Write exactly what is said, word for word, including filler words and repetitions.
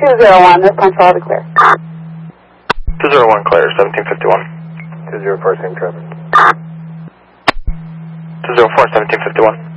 two zero one, this time solid clear. two zero one clear, seventeen fifty-one. two zero four, same traffic. two zero four, seventeen fifty-one.